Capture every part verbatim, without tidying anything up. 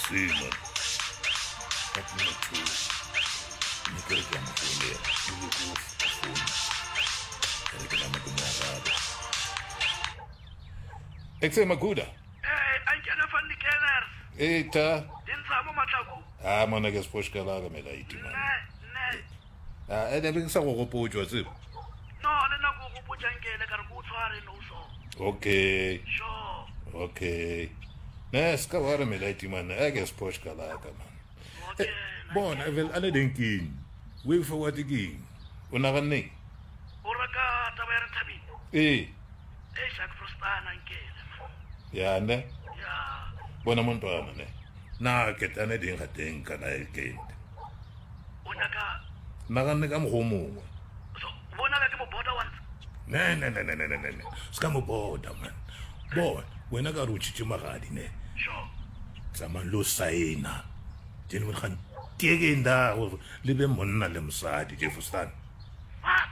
See, man. That's not true. You could have done it there. You would go for phone. And you can have a good Exe Maguda. Eh, anjena van die kenners. Eta. Din samu matlaku. Ah, mana ke sposhka la ga mela iti man. Ne, ne. Ah, ene bing sa go go potjwa tse. No, le na go go potjankele ka re go tshware no so. Okay. Sure. Okay. Ne, ska ware mela iti man. Ege sposhka la ga man. Okay. Bon, I will alle denken. Wait for what again. Una ga ne. Ora ka tabere tabi. Eh. Eh, shak frustana nkele. Ya ne. Ya. Bona montwana ne. Na ke tane ding ga teng kana e ke. Ona ka. Na ga ne ka mo mo. So, bona ka ke mo boda once. Ne ne ne ne ne ne ne. Ska mo boda man. Bon, wena ka ruchichi magadi ne. Sure. Tsama lo saina. Tene mo gan tege nda le be monna le mosadi je fustan. What?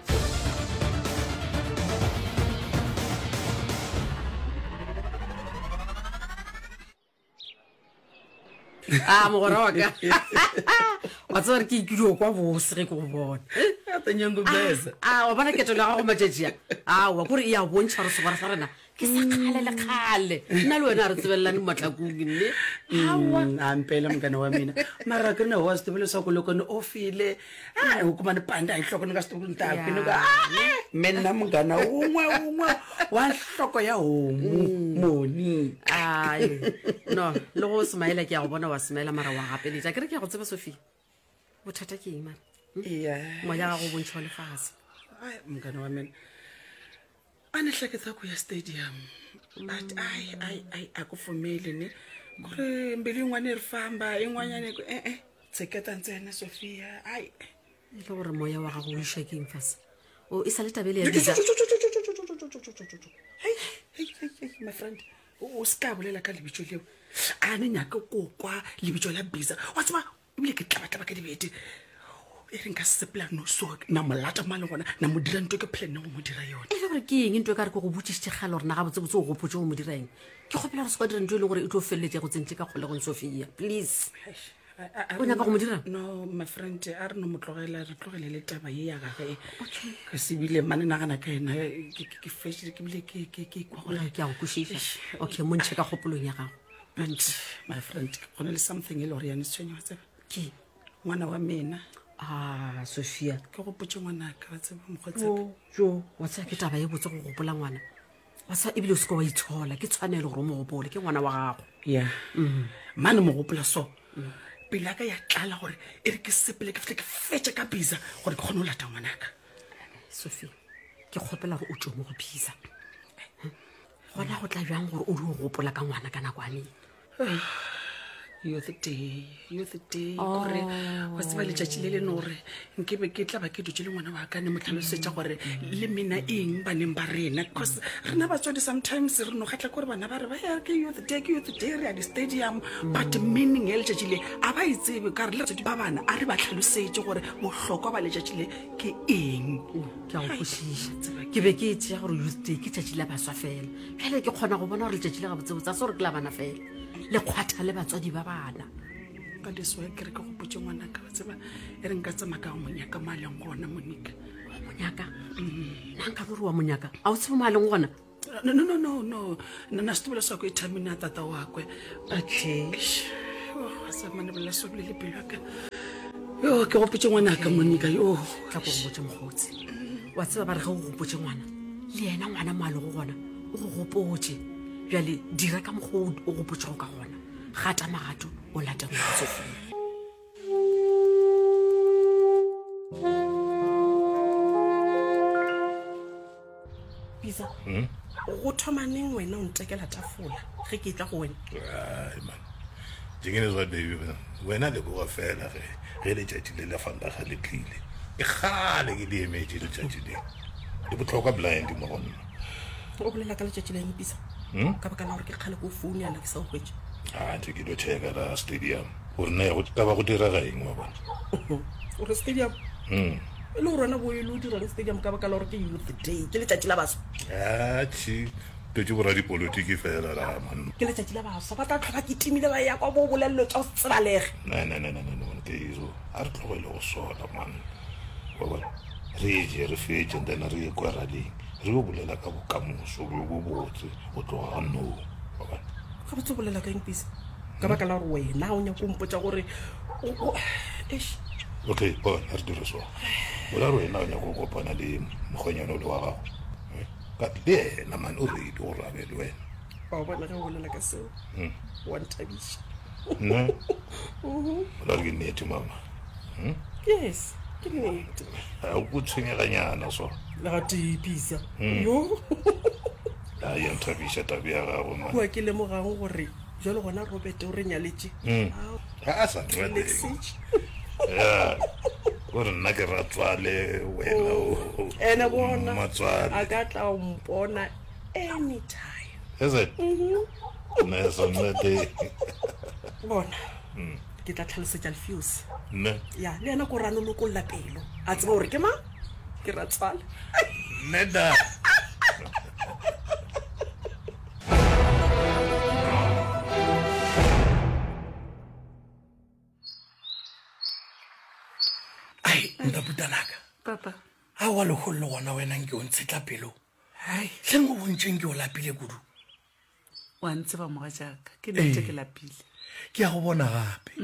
Ah, moroka. Wa tsore ke ikilo kwa bose re go bona. Ya tanyango besa. Ah, wa bana ke tola go matjejia. Ah, wa gore ya bontsha re sobara sa rena. Ke sa khale le khale. Nna le wena re tsebellane matlakugi ne. Hawa, ampela mngana wa mina. Mara ke na wa stebele sa go lokone ofile. Ah, o kuma ne panda I hloko nga stebele ntapi no ka. Menna mngana ungwe ungwe wa hloko ya homu moni. Ai. No, lo go smaila ke ya go bona wa smaila mara wa gape le ja ke re ke go tseba Sophie. Bothata ke eng man? Yeah. Mo ya go bontsha le fase. Ai mngana wa mina. Ane hleketsa ku ya stadium. But ai ai ai akufumeli ne. Kore mbili ngwane re famba ingwanyane eh eh tseketa ntsena Sophia. Ai. Le gore moya wa gago o ishakeng fase. O isa le tabele ya dija. Hey hey hey my friend. O ska bolela ka lebitso leo. Ane nyaka kokwa lebitso la biza. Wa tsaba ibile ke tla tla ka dibete. E re nka sepla no so na molata male gona na modira ntwe ke plan go modira yona. E le gore ke eng ntwe ka re go botsitse galo rena ga botse botse go gopotse go modireng. Ke gopela re se ba dira ntwe le gore e tlo felletse go tsentse ka gole go Sophia please. O nyaka go modira? No my friend a re no motlogela re tlogele le taba ye ya gage. Okay. Ke sibile mane na gana ka ena ke ke feshi ke bile ke ke ke kwa gore ke a go kushisa. Okay mo ntse ka gopolong ya gago. But my friend gona le something e le gore ya ntswenyo tse. Ke ngwana wa mina. Ah, Sophia. Ke go potse ngwana ka tse ba mogotse. Jo, wa tsa ke taba e botse go gopola ngwana. Wa sa ebile o se go wa itshola ke tshwanelo gore mo gopole ke ngwana wa gago. Yeah. Mhm. Mane mo gopola so. Pila ka ya tlala gore e re ke sepele ke fitle ke fetsa ka biza gore ke khone o lata ngwanaka. Sophia, ke gopela gore o tlo mo go biza. Gona go tla jang gore o di go gopola ka ngwana kana kwane. You're the day, you're the day. Gore wa tseba le tšatši le le nore nke be ke tla ba ke dutse le ngwana wa ka ne motlhalosetša gore le mina eng baneng ba rena because rena batswadi sometimes re no gatla gore bana ba re ba ya ke you're the day ke you're the day re ya di stadium but meaning e le tšatši le a ba itsebe ka re le tšatši ba bana a re ba tlhalosetše gore bohlokwa ba le tšatši le ke eng. Ke a go kwešiša ke be ke tšea gore youth day ke tšatši la baswa fela fela ke kgona go bona gore letšatši le ga botsebotsa se gore ke la bana fela le kgwatha le batswadi ba bana. Ka deswa ke re ka go potse ngwana ka tseba e re nka tsama ka monyaka maleng gona Monica. Monyaka nna nka re wa monyaka a o tsema maleng gona? No no no no no nna stubela sa go ithamina tata wa kwe. Okay. Oh sa mane bela so le le pelo ka. Yo ke go potse ngwana ka Monica yo ka go botse mogotsi. Wa tseba ba re ga go gopotse ngwana le yena ngwana malo go gona o go gopotse jale dira ka mogodi o go potse go ka gona gata magato o lata go Sophia. Biza go thomaneng wena o ntekela tafola ge ke tla go wena. Ai man dingene zwa baby wena le go fela ge ge le tšatši le le fanda ga le tlile e gale ke le emeje le tšatši le le botlhokwa blind mo gonna o bolela ka letšatši la eng Biza? Ka baka la gore ke kgale go founu yana ke sa o hwetše. Ah, ke do check la stadium gore ne go ka ba go dira ga eng wa bona o re stadium mm le rona bo ile o dira le stadium ka baka la gore ke youth day ke letšatši la baswa. ah chi tetse bora dipolotiki fela ra man ke letsatsi la bafa ba tla tlhoka ke timile ba ya kwa bo bolelelo tsa go tsebalege ne ne ne ne ne ke iso a re tlogele go sola man wa bona re je re fetse and then re ye kwa raleng re go bolela ka bokamoso bo botse go tloga no wa bona ga botse bolela ka eng pisa ka baka la gore wena o nya go mpotsa gore eish okay bona re dire so bola rena o nya go kopana le mogonyano le wa gago ka le na man o re do ra be le wena ba o bona ga o bolela ka seo wa ntabisha ne bola re ne te mama yes ke nnete a o tshwenyeganyana so la ga tipisa yo a ya ntabisha tabia ga go man bua ke le mogang gore jalo gona Robert o re nyaletse a sa tswele ya gore nna ke ratswale wena o ene bona matswale a ka tla o mpona anytime is it ne so ne de bona ke tla tlhalosetsa Alfios ne ya le ena go ranolo ko lapelo a tseba gore ke ma ke ratswale ne da Butanaka papa a wa le gollo gona wena nke o ntsetla pelo hai hleng o bontšeng ke o lapile kudu wa ntse ba moga jaaka ke nete ke lapile ke ya go bona gape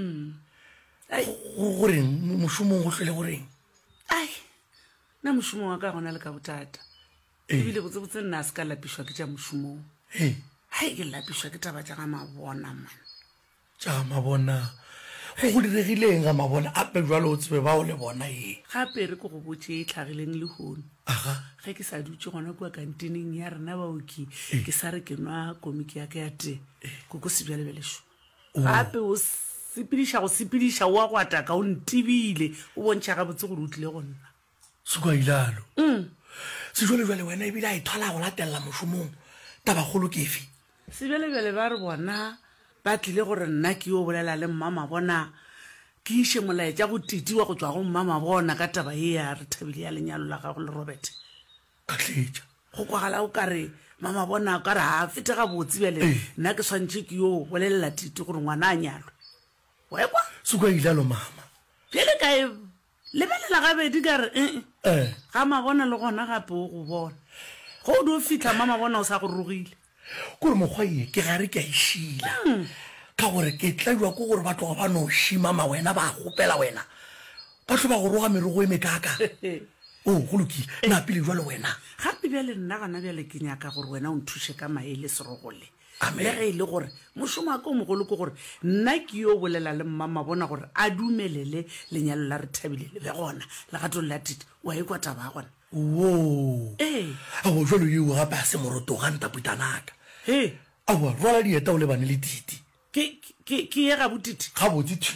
go goreng mošomong go tlhole goreng ai na mošomong wa ka gona le ka botata ebile botsebotse nna a se ka lapišwa ke tša mošomong hai ke lapišwa ke taba tša ga mabona man tša mabona go go diregileng ga mabona ape jwalo o tsebe ba o le bona e gape re ko go botse e tlhagileng le gono aga ge ke sa dutse gona kua kantineng ya rena baoki ke sa re ke nwa komiki ya ka ya te ko ko sebjalebelešo gape o sepediša go sepediša o a go ataka o ntebile o bontšha gabotse gore o tlile go nna se kwa ilalo sejwale jwale wena ebile a ithola go latelela mošomong tabagolo kefe sebjalebele ba re bona ba tlile gore nna ke yo bolela le mmama bona ke iše molaetša go titiwa go tswa go mmama bona ka taba ye ya re Thabile ya lenyalo la gago le Robert ka tletša go kwagala o kare mama bona o kare a fete ga botse bjale nna ke swantšhe ke yo bolelela titi gore ngwana a nyalwe wekwa se kwa ilalo mama pele ka e lebelela gabedi ka re eh ga mabona le gona gape o go bona go o di o fitlha mama bona o sa go rogile kore mokgwa ye ke gare ke a išila ka gore ke tlaiwa ko gore ba tloga ba no šimama wena ba gopela wena ba tlo ba go roga merogo e mekaka o go lokile nna pele jwalo wena gape bjale nna gana bjale ke nyaka gore wena o nthuse ka maele serogole Amen. le ge e le gore mošomo wa ka o mogolo ke gore nna ke yo bolela le mmama bona gore a dumelele lenyalo la re Thabile le be gona legatong la tite wa e kwa taba ya gona wo ee ao jwalo yeo gape a se moroto ga nta Butanaka he aowa rwala dieta o lebane le titi ke ke ke ye ga botiti ga botse thi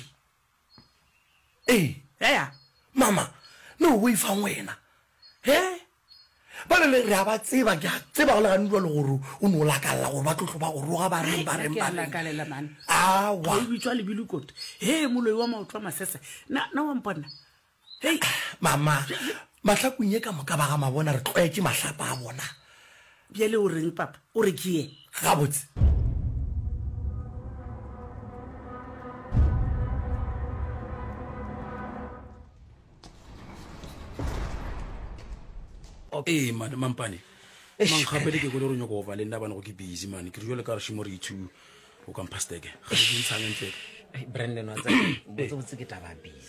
ee yaya mama ne o boifang wena he ba le re a ba tseba ke a tseba go le gane jwalo gore o ne o lakalela gore ba tlotlo ba go roga ba reng ba reng ke ba a reng lakalela mane awa o bitswa lebilukoti he moloi wa maoto a masese na na wa mpona hei mama mahlakong ye ka moka ba ga mabona re tlwaetse mahlapa a bona bjale o reng papa o re ke ye gabotse ee mane mampane mang gapele ke kole re nyoko go ba le nna bana go ke busy mane ke re jole ka re shimo re ithu o campus teke ga re dintshang ntle Brandon wa tsa botsotse ke taba busy